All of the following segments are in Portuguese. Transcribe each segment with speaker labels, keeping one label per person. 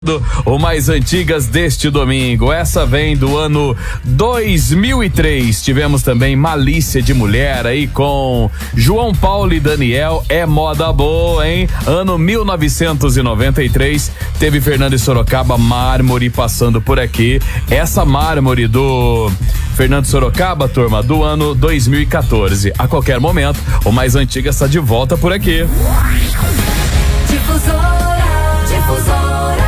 Speaker 1: O Mais Antigas deste domingo. Essa vem do ano 2003. Tivemos também Malícia de Mulher aí com João Paulo e Daniel. É moda boa, hein? Ano 1993. Teve Fernando e Sorocaba, Mármore passando por aqui. Essa Mármore do Fernando Sorocaba, turma, do ano 2014. A qualquer momento, o Mais Antigas está de volta por aqui. Difusora.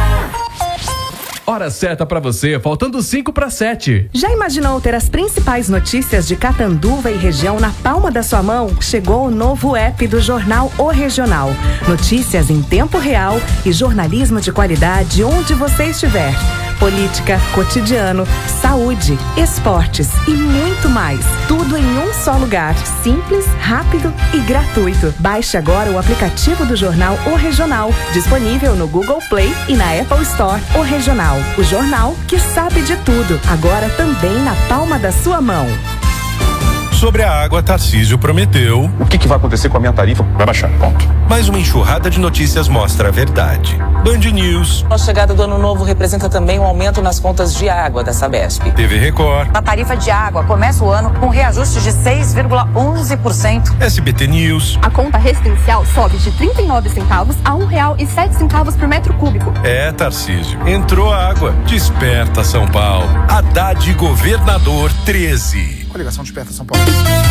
Speaker 1: Hora certa pra você, faltando 5:07.
Speaker 2: Já imaginou ter as principais notícias de Catanduva e região na palma da sua mão? Chegou o novo app do jornal O Regional. Notícias em tempo real e jornalismo de qualidade onde você estiver. Política, cotidiano, saúde, esportes e muito mais. Tudo em um só lugar. Simples, rápido e gratuito. Baixe agora o aplicativo do jornal O Regional, disponível no Google Play e na Apple Store. O Regional, o jornal que sabe de tudo. Agora também na palma da sua mão.
Speaker 3: Sobre a água, Tarcísio prometeu.
Speaker 4: O que vai acontecer com a minha tarifa? Vai baixar, ponto.
Speaker 3: Mas uma enxurrada de notícias mostra a verdade. Band News.
Speaker 5: A chegada do ano novo representa também um aumento nas contas de água da Sabesp.
Speaker 3: TV Record.
Speaker 6: A tarifa de água começa o ano com reajuste de 6,11%.
Speaker 3: SBT News.
Speaker 7: A conta residencial sobe de 39 centavos a R$1,07 por metro cúbico.
Speaker 3: É, Tarcísio. Entrou água. Desperta São Paulo. Haddad Governador 13.
Speaker 8: Coligação Desperta São Paulo.